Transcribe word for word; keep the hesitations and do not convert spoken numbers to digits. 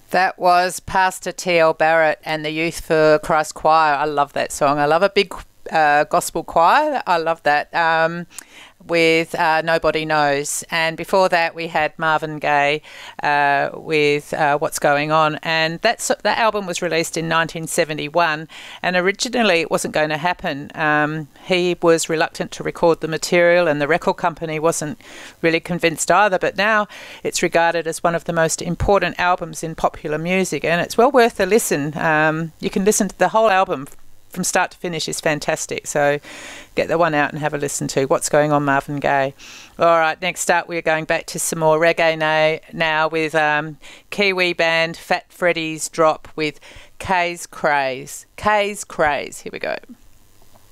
That was Pastor T L Barrett and the Youth for Christ Choir. I love that song. I love a big uh, gospel choir. I love that. Um, with uh, Nobody Knows. And before that, we had Marvin Gaye uh, with uh, What's Going On. And that's, that album was released in nineteen seventy-one. And originally, it wasn't going to happen. Um, he was reluctant to record the material, and the record company wasn't really convinced either. But now it's regarded as one of the most important albums in popular music, and it's well worth a listen. Um, you can listen to the whole album from start to finish. Is fantastic. So get the one out and have a listen to What's Going On, Marvin Gaye. All right, next up we're going back to some more reggae now, now with um, Kiwi band Fat Freddy's Drop with K's Craze. K's Craze. Here we go.